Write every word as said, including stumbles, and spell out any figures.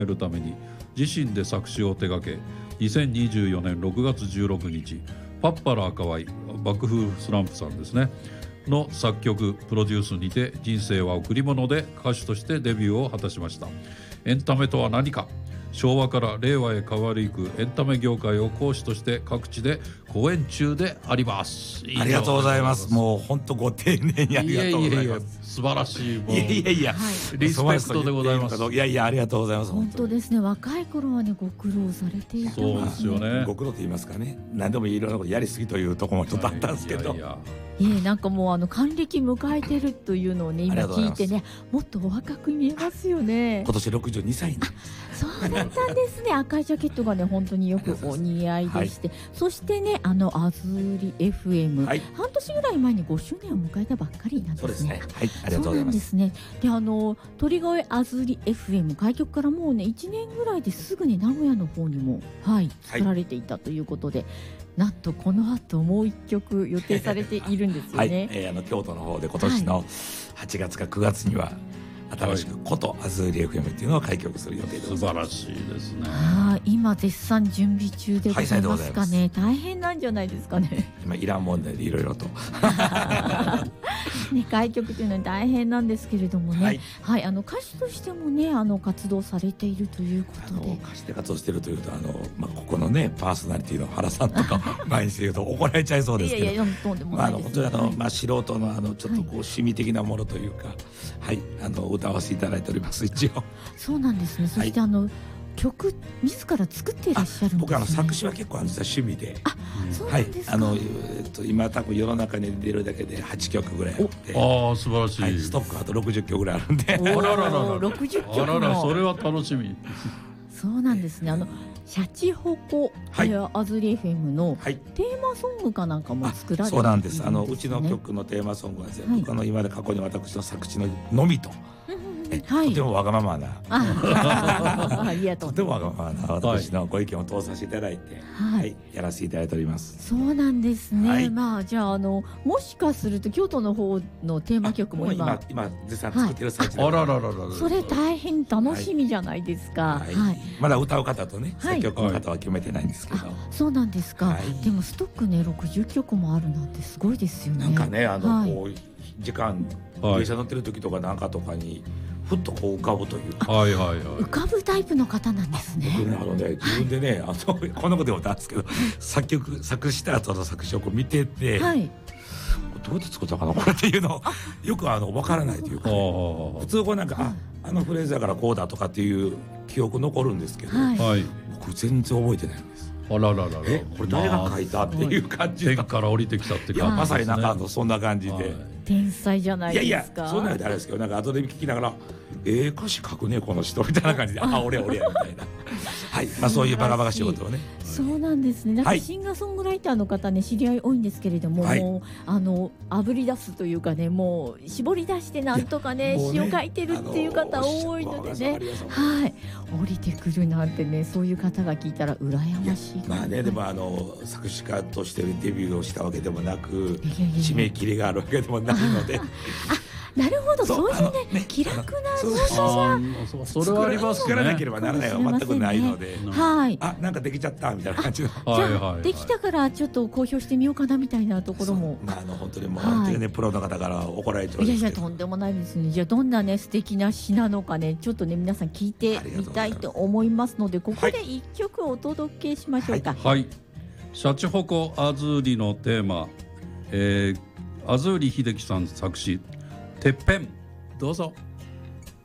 えるために自身で作詞を手掛け、にせんにじゅうよねんろくがつじゅうろくにち、パッパラ赤ワイ爆風スランプさんですねの作曲プロデュースにて、人生は贈り物で歌手としてデビューを果たしました。エンタメとは何か、昭和から令和へ変わりゆくエンタメ業界を講師として各地で講演中であります。 ありがとうございます。もう本当ご丁寧にありがとうございます。 いやいやいや、素晴らしい。もういやいやいや、 はい、リスペクトでございます。 いやいや、ありがとうございます。 本当ですね。若い頃はね、ご苦労されていたんですね。 そうですよね。 ご苦労と言いますかね、何でもいろんなことやりすぎというところもちょっとあったんですけど、 いやいやいや、なんかもうあの還暦迎えてるというのをね、今聞いてね、もっとお若く見えますよね。 今年ろくじゅうにさいに。 そうだったんですね。赤いジャケットがね、本当によくお似合いでして、はい、そしてね、あのアズーリ エフエム、はい、半年ぐらい前にごしゅうねんを迎えたばっかりなんですね。 そうですね。はい、ありがとうございます。そうなんですね。 で、あの鳥越アズーリ エフエム 開局からもうねいちねんぐらいですぐに名古屋の方にも、はい、作られていたということで、はい、なんとこの後もう一曲予定されているんですよね。 はい、えー、あの京都の方で今年のはちがつかくがつには新しくことアズーリ エフエム っていうのを開局する予定でございます。 素晴らしいですね。 あ、今絶賛準備中でございますかね。大変なんじゃないですかね。 今イラン問題でいろいろとね、開局というのは大変なんですけれどもね、はい、はい、あの歌手としてもね、あの活動されているということで、 あの歌手で活動しているというと、あの、まあ、ここのねパーソナリティの原さんとか前にして言うと怒られちゃいそうですけど、いやいや、とんでもないです。まあ、本当にあの、まあ、素人のあのちょっとこう趣味的なものというか、はい、あの歌わせていただいております。一応そうなんですね。そして、はい、あの曲自ら作っていらっしゃるんですね。 僕あの作詞は結構あの趣味で、 あ、そうなんですか。 はい、あの、えっと、今多分世の中に出るだけではちきょくぐらいあって、 ああ素晴らしい、 はい、ストックあとろくじゅっきょくぐらいあるんで、 あららららろくじゅっきょくも、 あらら、それは楽しみ。 そうなんですね。あのシャチホコ、はい、アズーリ エフエム のテーマソングかなんかも作られているんですね。 そうなんです。あのうちの曲のテーマソングは全部、はい、あの今まで過去に私の作詞ののみと、はい、とてもわがままなあありがとうとてもわがままな私のご意見を通させていただいて、はいはい、やらせていただいております。 そうなんですね、はい、まあじゃあ、あのもしかすると京都の方のテーマ曲も今今絶賛作ってる最中で、 はい、あららららら、 それ大変楽しみじゃないですか、 はいはい、まだ歌う方とね、作曲の方は決めてないんですけど、 そうなんですか、はい、でもストックねろくじゅっきょくもあるなんてすごいですよね。 なんかね、あの、はい、こう時間電車乗ってる時とかなんかとかにふっとこう浮かぶというか、 はいはいはい、 浮かぶタイプの方なんですね。 僕ね、あのね、自分でね、あのこんなこと言うとあるんですけど、作曲作詞した後の作詞をこう見てて、はい、どうやって作ったかなこれっていうのよくあの分からないというか、ね、普通こうなんか、ああのフレーズだからこうだとかっていう記憶残るんですけど、はい、僕全然覚えてないんです。 あらららら、 え、これ誰が書いたっていう感じ、 天から降りてきたって感じですね。 まさになんかそんな感じで、はい、 天才じゃないですか。 いやいや、そんなのあれですけど、なんか後で聞きながら、ええ歌詞書くねこの人みたいな感じで、あ、俺俺やみたいなはい、まあそういうバカバカ仕事をね。 そうなんですね。なんかシンガーソングライターの方ね、知り合い多いんですけれども、はい、もうあの炙り出すというかね、もう絞り出してなんとかね詩を書いてるっていう方多いのでね、はい、降りてくるなんてね、そういう方が聞いたら羨ましい。 まあね、でもあの作詞家としてデビューをしたわけでもなく、締め切りがあるわけでもないので。 なるほど、そういうね、気楽な噂がそれはありますね。 作らなければならないは全くないので、 はい、 あ、なんかできちゃったみたいな感じの、 じゃあできたからちょっと公表してみようかなみたいなところも、 まああの本当にもう本当にね、プロの方から怒られてるんですけど、 いやいやとんでもないですね。じゃあどんなね素敵な詩なのかね、ちょっとね皆さん聞いてみたいと思いますので、ここで一曲お届けしましょうか。 はい、シャチホコアズーリのテーマ、えー、アズーリ秀樹さん作詞、てっぺん、どうぞ。